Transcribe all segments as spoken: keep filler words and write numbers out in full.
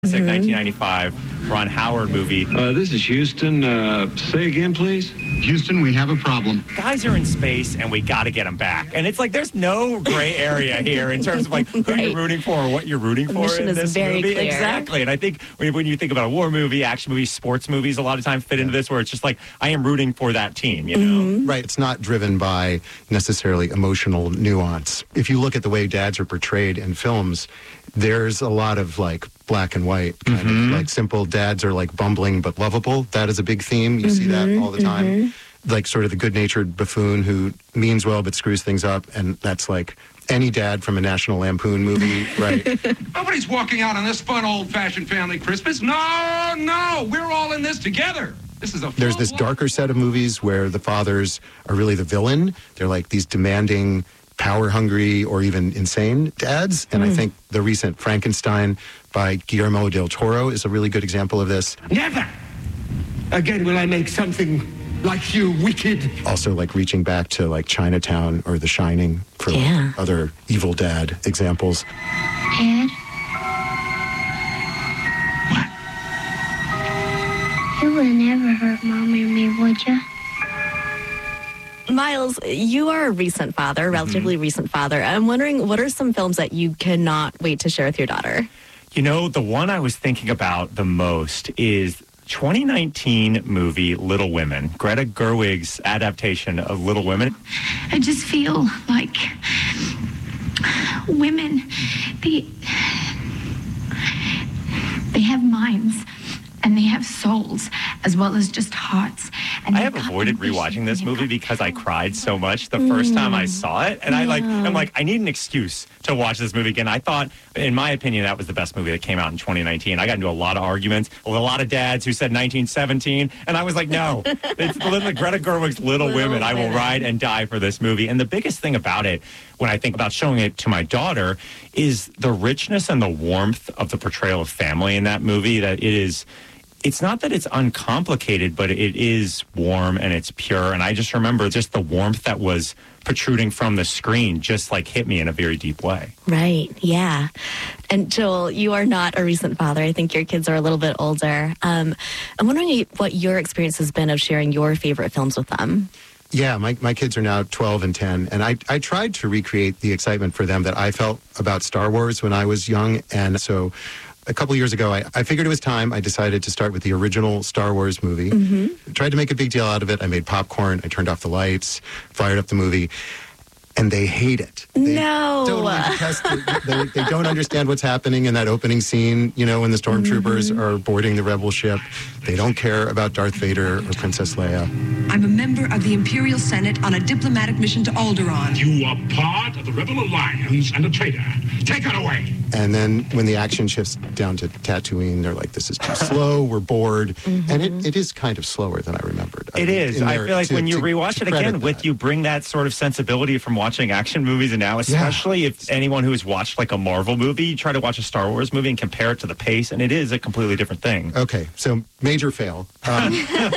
Mm-hmm. nineteen ninety-five Ron Howard movie. Uh, this is Houston. Uh, say again, please. Houston, we have a problem. Guys are in space, and we got to get them back. And it's like there's no gray area here in terms of like who Right. you're rooting for or what you're rooting The for mission in is this very movie. clear. Exactly. And I think when, when you think about a war movie, action movie, sports movies, a lot of times fit into this, where it's just like I am rooting for that team. You know. Mm-hmm. Right. It's not driven by necessarily emotional nuance. If you look at the way dads are portrayed in films, there's a lot of like black and white kind Mm-hmm. of like simple dads are like bumbling but lovable. That is a big theme. You see that all the time. Like sort of the good-natured buffoon who means well but screws things up, and that's like any dad from a National Lampoon movie, right? Nobody's walking out on this fun old-fashioned family Christmas. No, no, we're all in this together. This is a There's this full-blown- darker set of movies where the fathers are really the villain. They're like these demanding, power-hungry, or even insane dads. And I think the recent Frankenstein by Guillermo del Toro is a really good example of this. Never again will I make something like you wicked. Also, like reaching back to like Chinatown or The Shining for like, Yeah. other evil dad examples. Dad? What? You would never hurt Mom or me, would you? Miles, you are a recent father, a relatively recent father. I'm wondering, what are some films that you cannot wait to share with your daughter? You know, the one I was thinking about the most is twenty nineteen movie Little Women, Greta Gerwig's adaptation of Little Women. I just feel like women, they, they have minds and they have souls as well as just hearts. And I they've have got avoided ambition, rewatching this they've movie got because I control. cried so much the first time I saw it. And I like, I'm like, I need an excuse to watch this movie again. I thought, in my opinion, that was the best movie that came out in twenty nineteen. I got into a lot of arguments with a lot of dads who said nineteen seventeen. And I was like, no, it's the Greta Gerwig's Little, Little Women. I will Women. ride and die for this movie. And the biggest thing about it, when I think about showing it to my daughter, is the richness and the warmth of the portrayal of family in that movie. That it is, it's not that it's uncomplicated, but it is warm and it's pure. And I just remember just the warmth that was protruding from the screen just like hit me in a very deep way. Right, yeah. And Joel, you are not a recent father. I think your kids are a little bit older. Um, I'm wondering what your experience has been of sharing your favorite films with them. Yeah, my, my kids are now twelve and ten, and I, I tried to recreate the excitement for them that I felt about Star Wars when I was young. And so a couple years ago, I, I figured it was time. I decided to start with the original Star Wars movie. Mm-hmm. Tried to make a big deal out of it. I made popcorn. I turned off the lights, fired up the movie. And they hate it. They No. Totally detest it. They, they don't understand what's happening in that opening scene, you know, when the stormtroopers are boarding the rebel ship. They don't care about Darth Vader or Princess Leia. I'm a member of the Imperial Senate on a diplomatic mission to Alderaan. You are part of the Rebel Alliance and a traitor. Take her away. And then when the action shifts down to Tatooine, they're like, this is too slow, we're bored. And it, it is kind of slower than I remembered. It I, is. in I there feel like to- when you to- rewatch to it again credit with that. you, bring that sort of sensibility from watching action movies, and now, especially if anyone who has watched like a Marvel movie, you try to watch a Star Wars movie and compare it to the pace, and it is a completely different thing. Okay, so major fail. Um,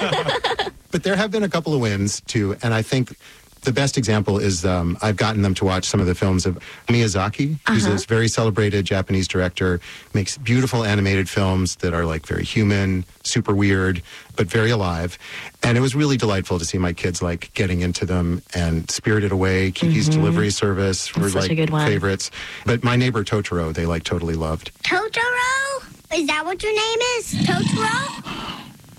but there have been a couple of wins, too, and I think the best example is um, I've gotten them to watch some of the films of Miyazaki, who's this very celebrated Japanese director, makes beautiful animated films that are like very human, super weird, but very alive. And it was really delightful to see my kids like getting into them, and Spirited Away, Kiki's Delivery Service were That's such like a good one. favorites. But My Neighbor Totoro, they like totally loved. Totoro? Is that what your name is? Totoro?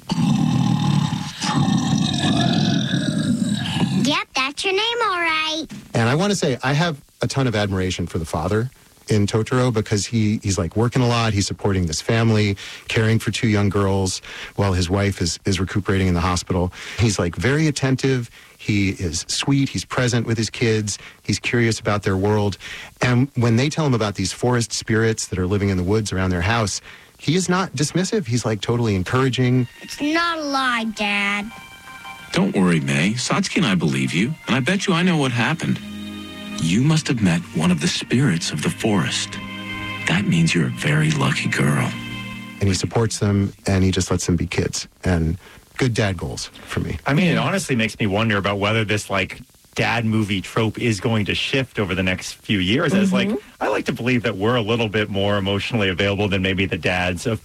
Yep, that's your name, all right. And I want to say I have a ton of admiration for the father in Totoro, because he he's like working a lot. He's supporting this family, caring for two young girls while his wife is, is recuperating in the hospital. He's like very attentive. He is sweet. He's present with his kids. He's curious about their world. And when they tell him about these forest spirits that are living in the woods around their house, he is not dismissive. He's like totally encouraging. It's not a lie, Dad. Don't worry, May. Satsuki and I believe you, and I bet you I know what happened. You must have met one of the spirits of the forest. That means you're a very lucky girl. And he supports them, and he just lets them be kids. And good dad goals for me. I mean, it honestly makes me wonder about whether this like dad movie trope is going to shift over the next few years. As like, I like to believe that we're a little bit more emotionally available than maybe the dads of